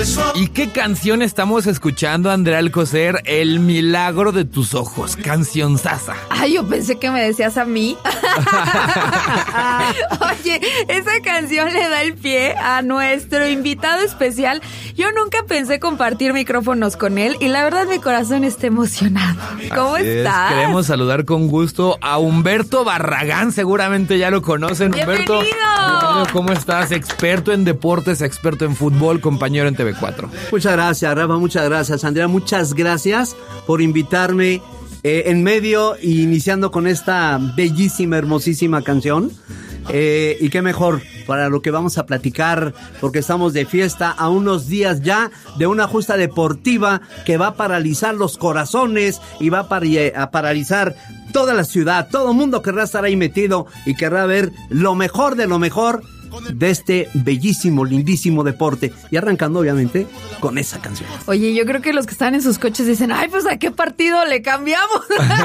¿Y qué canción estamos escuchando, Andrea Alcocer? El milagro de tus ojos, canción sasa. Ay, yo pensé que me decías a mí. Oye, esa canción le da el pie a nuestro invitado especial. Yo nunca pensé compartir micrófonos con él y la verdad mi corazón está emocionado. ¿Cómo estás? Queremos saludar con gusto a Humberto Barragán, seguramente ya lo conocen. ¡Bienvenido! Humberto, ¿cómo estás? Experto en deportes, experto en fútbol, compañero en TV4. Muchas gracias, Rafa, muchas gracias, Andrea, muchas gracias por invitarme en medio e iniciando con esta bellísima, hermosísima canción. Y qué mejor para lo que vamos a platicar, porque estamos de fiesta a unos días ya de una justa deportiva que va a paralizar los corazones y va a paralizar toda la ciudad. Todo el mundo querrá estar ahí metido y querrá ver lo mejor de este bellísimo, lindísimo deporte. Y arrancando, obviamente, con esa canción. Oye, yo creo que los que están en sus coches dicen, ay, pues ¿a qué partido le cambiamos?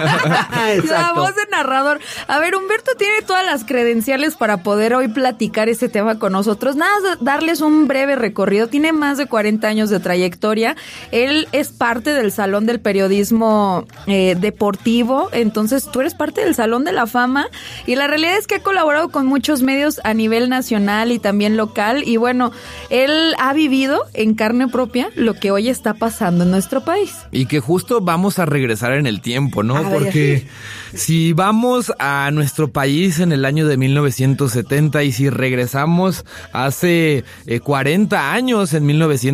La voz de narrador. A ver, Humberto tiene todas las credenciales para poder hoy platicar este tema con nosotros. Nada, darles un breve recorrido. Tiene más de 40 años de trayectoria. Él es parte del Salón del Periodismo Deportivo. Entonces, tú eres parte del Salón de la Fama. Y la realidad es que ha colaborado con muchos medios a nivel nacional y también local, y bueno, él ha vivido en carne propia lo que hoy está pasando en nuestro país. Y que justo vamos a regresar en el tiempo, ¿no? Porque si vamos a nuestro país en el año de 1970 y si regresamos hace 40 años, en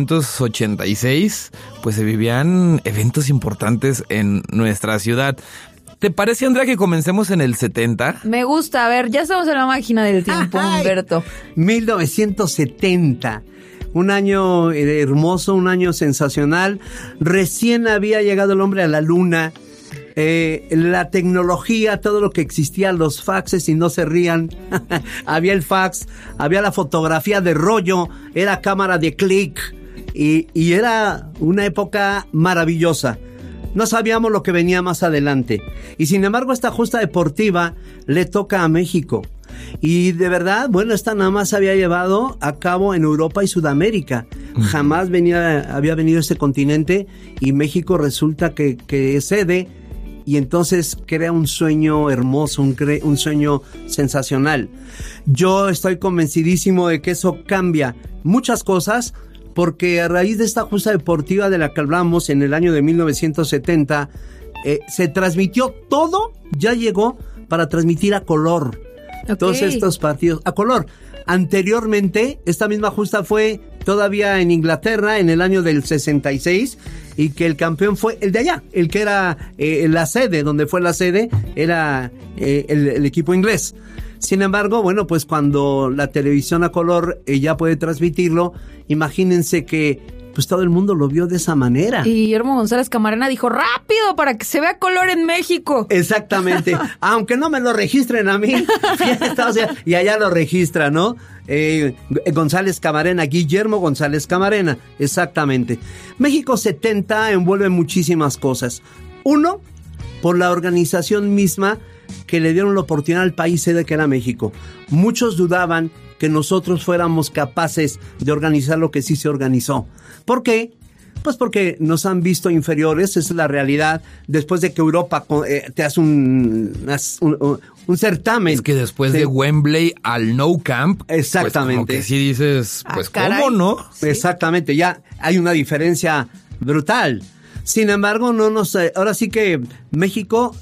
1986, pues se vivían eventos importantes en nuestra ciudad. ¿Te parece, Andrea, que comencemos en el 70? Me gusta, a ver, ya estamos en la máquina del tiempo, Humberto. 1970, un año hermoso, un año sensacional. Recién había llegado el hombre a la luna. La tecnología, todo lo que existía, los faxes, y no se rían. Había el fax, había la fotografía de rollo, era cámara de clic y era una época maravillosa. No sabíamos lo que venía más adelante. Y sin embargo, esta justa deportiva le toca a México. Y de verdad, bueno, esta nada más se había llevado a cabo en Europa y Sudamérica. Jamás había venido a este continente, y México resulta que es sede, y entonces crea un sueño hermoso, un sueño sensacional. Yo estoy convencidísimo de que eso cambia muchas cosas, porque a raíz de esta justa deportiva de la que hablamos en el año de 1970, se transmitió todo, ya llegó para transmitir a color. Okay. Todos estos partidos a color. Anteriormente, esta misma justa fue todavía en Inglaterra en el año del 66, y que el campeón fue el de allá, el que era la sede, donde fue la sede, era el equipo inglés. Sin embargo, bueno, pues cuando la televisión a color ya puede transmitirlo, imagínense que pues todo el mundo lo vio de esa manera. Y Guillermo González Camarena dijo, rápido, para que se vea color en México. Exactamente. Aunque no me lo registren a mí, y allá lo registra, ¿no? González Camarena, Guillermo González Camarena, exactamente. México 70 envuelve muchísimas cosas. Uno, por la organización misma que le dieron la oportunidad al país sede que era México. Muchos dudaban que nosotros fuéramos capaces de organizar lo que sí se organizó. ¿Por qué? Pues porque nos han visto inferiores, esa es la realidad. Después de que Europa te hace un certamen. Es que después de Wembley al Nou Camp, exactamente. Pues como que sí dices, pues ¿cómo no? Sí. Exactamente, ya hay una diferencia brutal. Sin embargo, ahora sí que México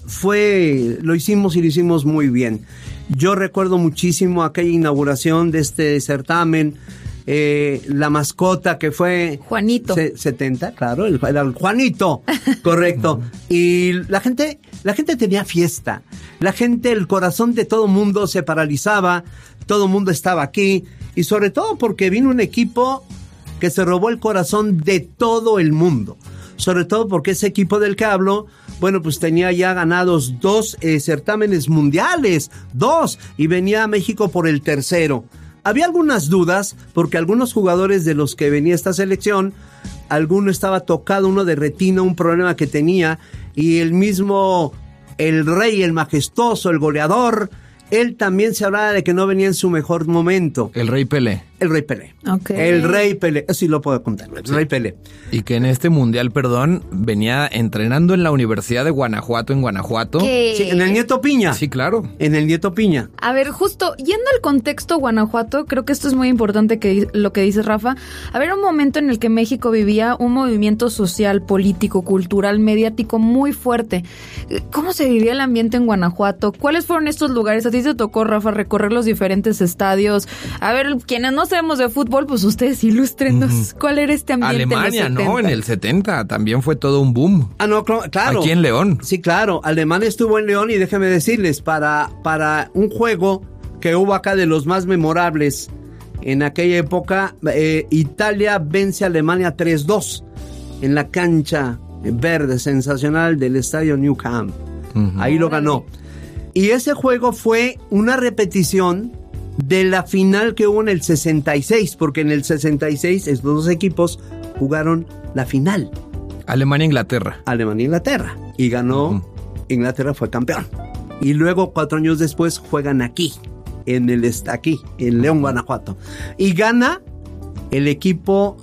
lo hicimos muy bien. Yo recuerdo muchísimo aquella inauguración de este certamen, la mascota que fue Juanito. 70, claro, era el Juanito, correcto. Y la gente tenía fiesta. La gente, el corazón de todo mundo se paralizaba, todo mundo estaba aquí, y sobre todo porque vino un equipo que se robó el corazón de todo el mundo. Sobre todo porque ese equipo del que hablo, bueno, pues tenía ya ganados 2 certámenes mundiales, 2, y venía a México por el tercero. Había algunas dudas, porque algunos jugadores de los que venía esta selección, alguno estaba tocado, uno de retina, un problema que tenía, y el rey, el majestuoso, el goleador, él también se hablaba de que no venía en su mejor momento. El Rey Pelé. El Rey Pelé. Okay. El Rey Pelé. Eso sí lo puedo contar. El Rey Pelé. Y que en este mundial, venía entrenando en la Universidad de Guanajuato, en Guanajuato. ¿Qué? Sí, en el Nieto Piña. Sí, claro. En el Nieto Piña. A ver, justo yendo al contexto Guanajuato, creo que esto es muy importante lo que dice Rafa. A ver, un momento en el que México vivía un movimiento social, político, cultural, mediático muy fuerte. ¿Cómo se vivía el ambiente en Guanajuato? ¿Cuáles fueron estos lugares? A ti te tocó, Rafa, recorrer los diferentes estadios. A ver, quienes no sabemos de fútbol, pues ustedes ilústrenos. ¿Cuál era este ambiente Alemania, en los 70? ¿no? En el 70 también fue todo un boom. Ah, no, claro. Aquí en León. Sí, claro. Alemania estuvo en León y déjenme decirles, para un juego que hubo acá de los más memorables en aquella época, Italia vence a Alemania 3-2 en la cancha verde sensacional del estadio Nou Camp. Ahí lo ganó. Y ese juego fue una repetición de la final que hubo en el 66, porque en el 66 estos dos equipos jugaron la final. Alemania-Inglaterra. Alemania-Inglaterra. Y ganó, Inglaterra fue campeón. Y luego 4 años después juegan aquí, en León, Guanajuato. Y gana el equipo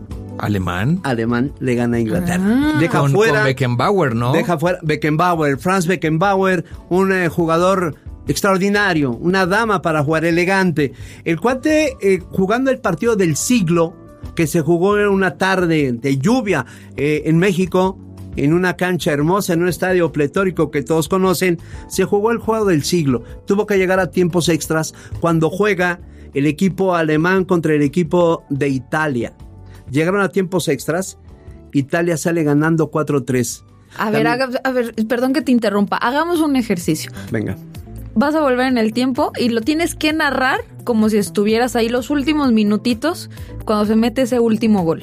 alemán, le gana a Inglaterra. Deja fuera con Beckenbauer, ¿no? Deja fuera Franz Beckenbauer, un jugador extraordinario, una dama para jugar, elegante. El cuate jugando el partido del siglo, que se jugó en una tarde de lluvia en México, en una cancha hermosa, en un estadio pletórico que todos conocen, se jugó el juego del siglo. Tuvo que llegar a tiempos extras cuando juega el equipo alemán contra el equipo de Italia. Llegaron a tiempos extras, Italia sale ganando 4-3. A ver, perdón que te interrumpa, hagamos un ejercicio. Venga. Vas a volver en el tiempo y lo tienes que narrar como si estuvieras ahí los últimos minutitos cuando se mete ese último gol.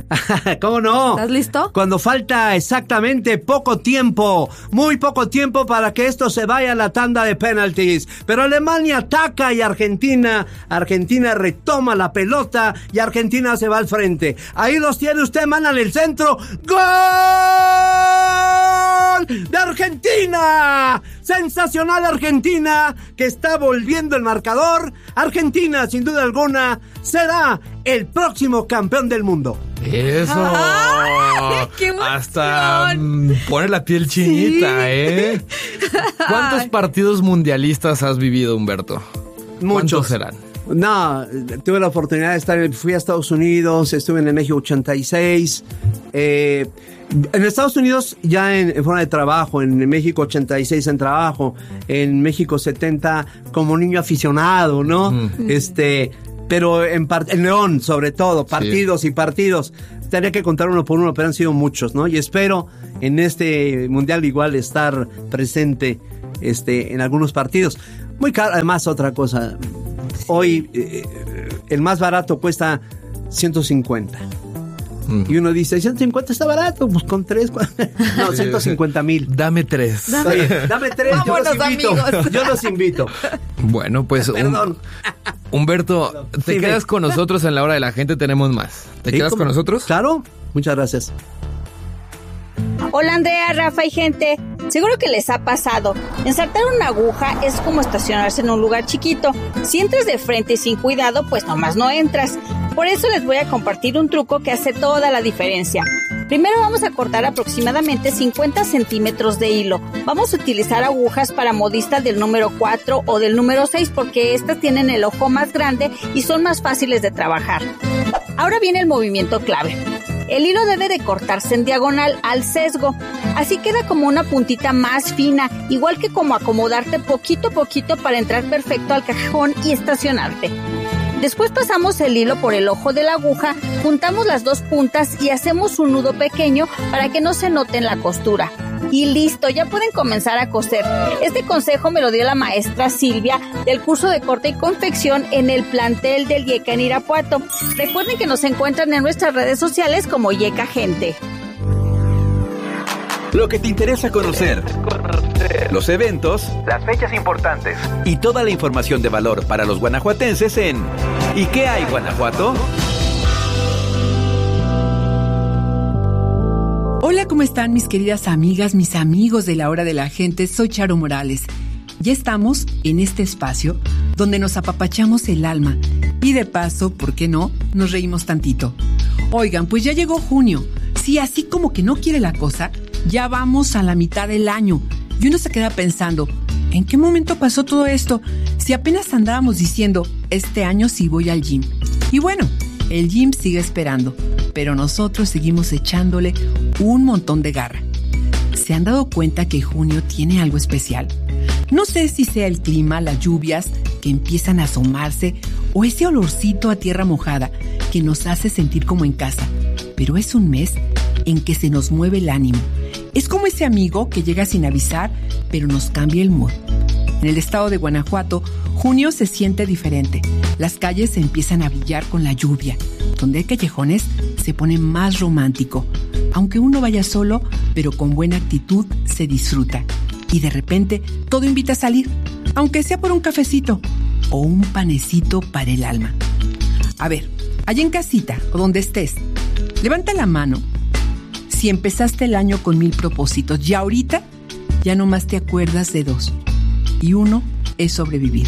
¿Cómo no? ¿Estás listo? Cuando falta exactamente poco tiempo, muy poco tiempo para que esto se vaya a la tanda de penaltis. Pero Alemania ataca y Argentina retoma la pelota y Argentina se va al frente. Ahí los tiene usted, mandan el centro. ¡Gol de Argentina! Sensacional Argentina, que está volviendo el marcador. Argentina, sin duda alguna, será el próximo campeón del mundo. Eso. ¡Ay, qué emoción! Hasta pone la piel chinita, ¿eh? ¿Cuántos partidos mundialistas has vivido, Humberto? Muchos. ¿Cuántos serán? No, tuve la oportunidad de fui a Estados Unidos, estuve en el México 86. En Estados Unidos ya en forma de trabajo, en México 86 en trabajo, en México 70 como niño aficionado, ¿no? Pero en León, sobre todo, partidos y partidos. Tenía que contar uno por uno, pero han sido muchos, ¿no? Y espero en este mundial igual estar presente en algunos partidos. Muy caro, además, otra cosa. Hoy el más barato cuesta 150. Y uno dice, 150 está barato, pues con 3, no, 150,000. Dame 3. Dame 3, yo los invito. Bueno, pues Perdón. Humberto, te quedas con nosotros en la hora de la gente, tenemos más. ¿Te quedas con nosotros? Claro, muchas gracias. Hola Andrea, Rafa y gente. Seguro que les ha pasado. Ensartar una aguja es como estacionarse en un lugar chiquito. Si entras de frente y sin cuidado, pues nomás no entras. Por eso les voy a compartir un truco que hace toda la diferencia. Primero vamos a cortar aproximadamente 50 centímetros de hilo. Vamos a utilizar agujas para modistas del número 4 o del número 6 porque estas tienen el ojo más grande y son más fáciles de trabajar. Ahora viene el movimiento clave. El hilo debe de cortarse en diagonal al sesgo, así queda como una puntita más fina, igual que como acomodarte poquito a poquito para entrar perfecto al cajón y estacionarte. Después pasamos el hilo por el ojo de la aguja, juntamos las dos puntas y hacemos un nudo pequeño para que no se note en la costura. Y listo, ya pueden comenzar a coser. Este consejo me lo dio la maestra Silvia del curso de corte y confección en el plantel del YECA en Irapuato. Recuerden que nos encuentran en nuestras redes sociales como YECA Gente. Lo que te interesa conocer, los eventos, las fechas importantes y toda la información de valor para los guanajuatenses en ¿Y qué hay, Guanajuato? Hola, ¿cómo están mis queridas amigas, mis amigos de la hora de la gente? Soy Charo Morales. Ya estamos en este espacio donde nos apapachamos el alma y de paso, ¿por qué no?, nos reímos tantito. Oigan, pues ya llegó junio. Sí, así como que no quiere la cosa, ya vamos a la mitad del año. Y uno se queda pensando, ¿en qué momento pasó todo esto? Si apenas andábamos diciendo, este año sí voy al gym. Y bueno, el gym sigue esperando, pero nosotros seguimos echándole un montón de garra. ¿Se han dado cuenta que junio tiene algo especial? No sé si sea el clima, las lluvias que empiezan a asomarse o ese olorcito a tierra mojada que nos hace sentir como en casa, pero es un mes en que se nos mueve el ánimo. Es como ese amigo que llega sin avisar, pero nos cambia el mood. En el estado de Guanajuato, junio se siente diferente. Las calles se empiezan a brillar con la lluvia. Donde hay callejones, se pone más romántico. Aunque uno vaya solo, pero con buena actitud, se disfruta. Y de repente, todo invita a salir, aunque sea por un cafecito o un panecito para el alma. A ver, allá en casita o donde estés, levanta la mano si empezaste el año con 1000 propósitos y ahorita ya nomás te acuerdas de 2. Y uno es sobrevivir.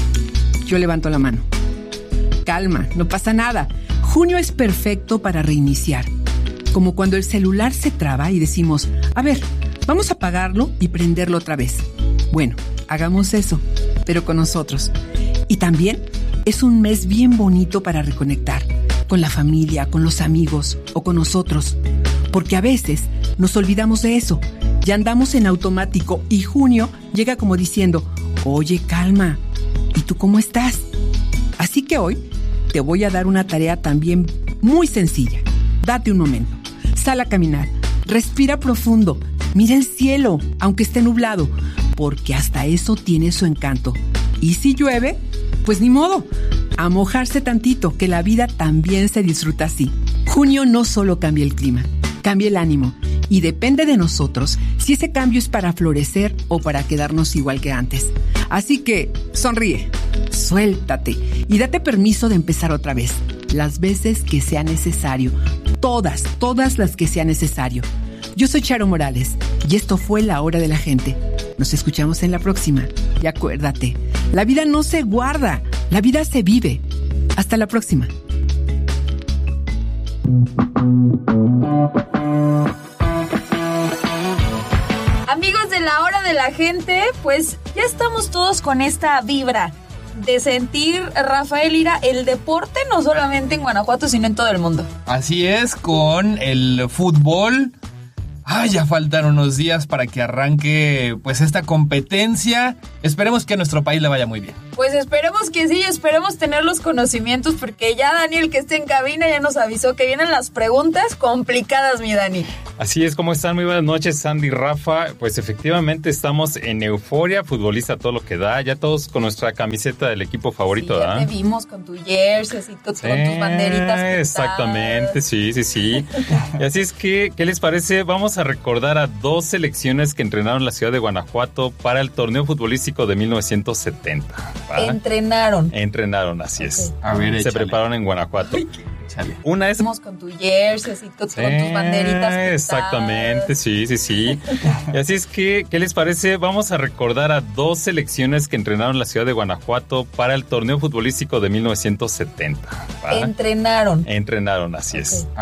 Yo levanto la mano. Calma, no pasa nada. Junio es perfecto para reiniciar. Como cuando el celular se traba y decimos, a ver, vamos a apagarlo y prenderlo otra vez. Bueno, hagamos eso, pero con nosotros. Y también es un mes bien bonito para reconectar con la familia, con los amigos o con nosotros. Porque a veces nos olvidamos de eso. Ya andamos en automático y junio llega como diciendo, oye, calma, ¿y tú cómo estás? Así que hoy te voy a dar una tarea también muy sencilla. Date un momento, sal a caminar, respira profundo, mira el cielo, aunque esté nublado, porque hasta eso tiene su encanto. Y si llueve, pues ni modo, a mojarse tantito, que la vida también se disfruta así. Junio no solo cambia el clima, cambia el ánimo. Y depende de nosotros si ese cambio es para florecer o para quedarnos igual que antes. Así que sonríe, suéltate y date permiso de empezar otra vez. Las veces que sea necesario. Todas las que sea necesario. Yo soy Charo Morales y esto fue La Hora de la Gente. Nos escuchamos en la próxima. Y acuérdate, la vida no se guarda, la vida se vive. Hasta la próxima. Amigos de La Hora de la Gente, pues ya estamos todos con esta vibra de sentir, Rafael Lira, el deporte no solamente en Guanajuato, sino en todo el mundo. Así es, con el fútbol. Ya faltan unos días para que arranque pues esta competencia. Esperemos que a nuestro país le vaya muy bien. Pues esperemos que sí, esperemos tener los conocimientos, porque ya Daniel, que está en cabina, ya nos avisó que vienen las preguntas complicadas, mi Dani. Así es, ¿cómo están? Muy buenas noches, Sandy y Rafa. Pues efectivamente estamos en euforia futbolista, todo lo que da. Ya todos con nuestra camiseta del equipo favorito, ¿verdad? Ya te vimos con tu jersey, así, con tus banderitas. Exactamente, sí. Y así es que, ¿qué les parece? Vamos a recordar a 2 selecciones que entrenaron la ciudad de Guanajuato para el torneo futbolístico de 1970. ¿va? Entrenaron, así es. A ver, se prepararon en Guanajuato. Una es con tu jersey, así, con tus banderitas. Exactamente, sí. Y así es que, ¿qué les parece? Vamos a recordar a 2 selecciones que entrenaron la ciudad de Guanajuato para el torneo futbolístico de 1970. ¿va? Entrenaron, así es.